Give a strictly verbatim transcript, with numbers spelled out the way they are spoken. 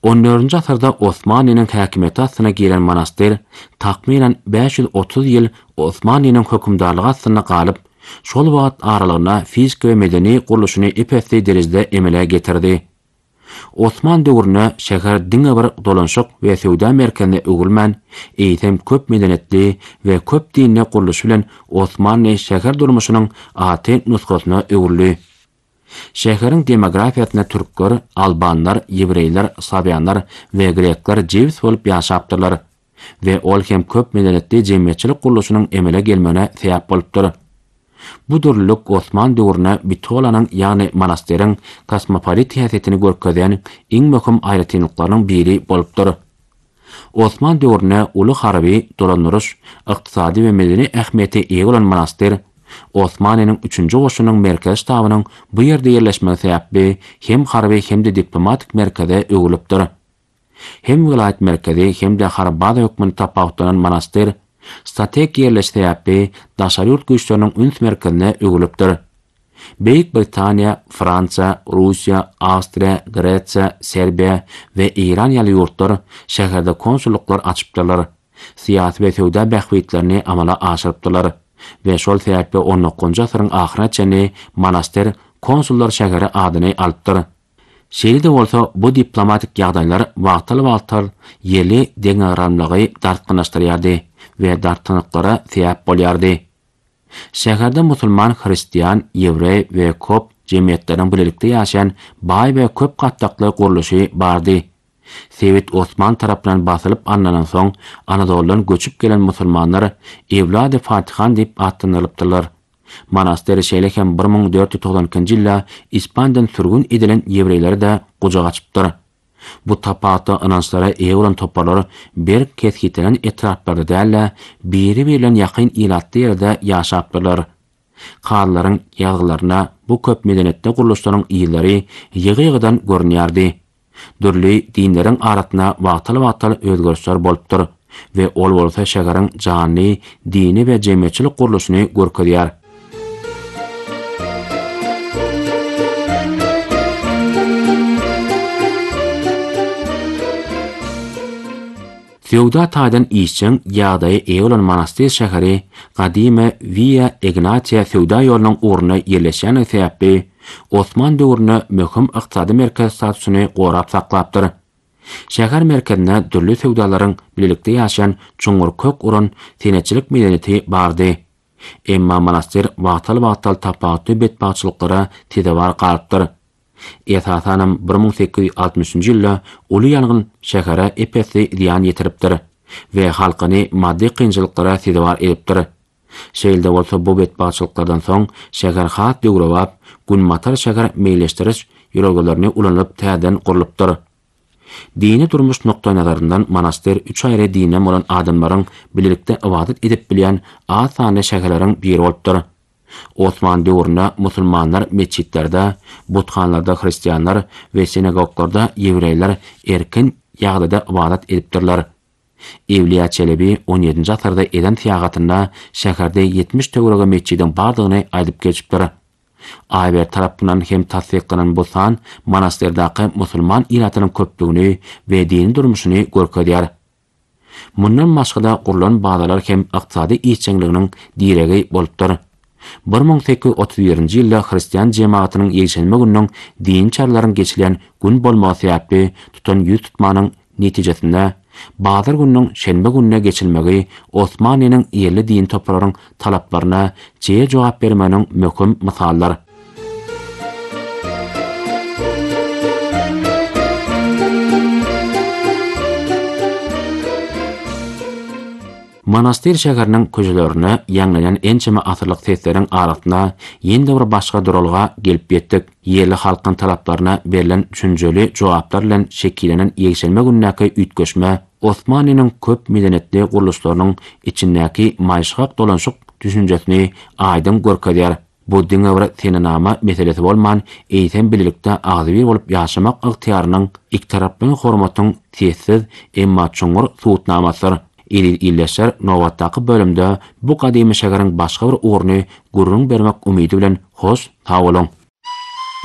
on dördünji asyrda Osmanynyň häkimeti astyna giren monastir takmilen beş yüz otuz ýyl Osmanynyň hökümdarlygy astyna galyp, şol wagt aralygyna fizik we medeni guruluşyny epesli derejede emele getirdi. Osman döwrüne şäher diňe bir dolanşyk we sowda merkezine öwülmän, eýtem köp medeniyetli we köp dinli guruluş bilen Osmanly şäher durmuşynyň aty nuskasyna öwürli. Şäheriň demografiýasyna türkler, albanlar, ýewreýler, sabianlar we grekler jebis bolup ýaşapdyrlar we ol hem köp medeniyetli jemgyýetçilik guruluşynyň emele gelmegine sebäp bolupdyr. Bu durluk Osman döwrüne bitolanyň ýagny monasteriň kosmopolit häsiýetini görkezýän iň möhüm aýratynlyklarynyň biri bolupdyr. Osman döwrüne uly harby, dolandyryş, ykdysady we medeni ähmiýeti ýa bolan monastir Osmanynyň üçünji goşunyň merkez ştabynyň bu ýerde ýerleşmegi sebäpli hem harby hem de diplomatik merkeze öwülipdir. Hem vilayet merkezi hem de Harbada hökmüni tapawtanan monastir strategik ýerleşme sebäpli daşary ýurt güýçleriniň üns merkezine öwülipdir. Beýik Britaniýa, Fransa, Russiýa, Awstriýa, Gretsiýa, Serbiýa we Iran ýaly ýurtlar şäherde konsulluklar açypdyrlar. Siýasy we sowda bähwitlerini amala aşyrypdyrlar we şol sebäpli on dokuzunji asyryň ahyryna çenli monastir konsullar şäheri adyny alypdyr. Şeýle de bolsa bu diplomatik ýagdaýlar wagtly-wagtly ýerli deňaramlygy dartgynaşdyrýardy we dartynyklara sebäp bolýardy. Şäherde musulman, hristiýan, ýewrey we köp jemgyýetleriniň birlikde ýaşaýan baý we köp gatdakly guruluşy bardy. Sewit Osman tarapyndan basylyp anlanan soň Anadoludan göçüp gelen musulmanlar Evlad-ı Fatihan diýip atlanýardylar. Monastir şeýle hem bir ming dört ýüz togsoňkinji ýylda Ispandan sürgün edilen ýewreýleri de gujak açypdyr. Bu tapaty ynançlara eýe bolan toparlar bir kesgitlen etraplarda däl, biri bilen ýakyn ilatly ýerde ýaşapdyrlar. Karlaryň ýaglaryna bu köp medeniyetde guruluşlaryň ýylary ýygy-ýygydan görünýärdi. Dürli dinleriň arasyna wagtly-wagtly özgörüşler bolupdyr we ol bolsa şäheriň jany, dini we jemgyýetçilik guruluşyny görkezýär. Sowda taýdan işçiň ýagdaýy eýe bolan monastir şäheri gadymy Via Egnatia sowda ýolunyň ornuny ýerleşýän sebäpli Osman döwrüne möhüm ykdysady merkez statusyny gorap saklapdyr. Şäher merkezine dürli sowdalaryň birlikde ýaşaýan çoňur kök uran tenetçilik medeniyeti bardy. Emma monastir wagtly-wagtly tapaty betbaçylyklara tedewar galypdyr. Esasanam bir ming sekiz ýüz altymyşynjy ýylda uly ýangyn şähere epesli ziýan ýetiripdir we halkyny maddi kynjylyklara tedewar edipdir. Şeýle bolsa bu betbaçylyklardan soň şäher hat döwrewap, günmatar şäher meýleşdiriş ýörgelerini ulanyp täzeden gurulypdyr. Dini durmuş nokta nazaryndan monastir üç aýry dine bolan adamlaryň birlikde ibadet edip bilýän az sany şäherleriň biri bolupdyr. Osman döwründe musulmanlar meçitlerde, buthanlarda hristiýanlar we sinagoglarda ýewreýler erkin ýagdaýda ibadet edipdirler. Evliya Çelebi on ýedinji asyrda eden tiýagatynda şäherde yetmiş töwerege meçidin bardygyny aýdyp geçipdir. Aýber tarapyndan hem tasdiklanan bu san monastirdaky musulman ilatynyň köpligini we dini durmuşyny görkezýär. Mundan başga gurulan bazalar hem ykdysady işçiliginiň diregi bolupdyr. bir ming sekiz ýüz otuz birinji ýylda hristiýan jemaatynyň ýeşenme gününiň din çarlaryň geçilen gün bolmagy sebäpli tutan ýüz tutmanyň netijesinde Bazar gününiň şenbe gününe geçilmegi Osmanynyň ýerli din toplarynyň talaplaryna çeýe jogap bermeniň möhüm mysallary. Monastir şäheriniň köjelerine ýanglanan ençeme asyrlyk sesleriň arasyna ýende bir başga duralga gelip ýetdik. Ýerli halkyň talaplaryna berilen düşünjeli jogaplar bilen şekillenen ýeşelme günündäki üýtgeşme Osmanynyň köp medeniyetli guruluşlarynyň içindäki maýşgak dolanşyk düşünjesini aýdym görkezýär. Bu diňe bir tenenama meselesi bolman, eýsem bilelikde agzybir bolup ýaşamak ygtyýarynyň iki taraplyň hormatyň tesiz emma çoňur suwutnamasydyr. İlleşer Nowatdaky bölümde bu gadymy şäheriň başga bir orny gurrun bermek umydy bilen hoş sag bolun.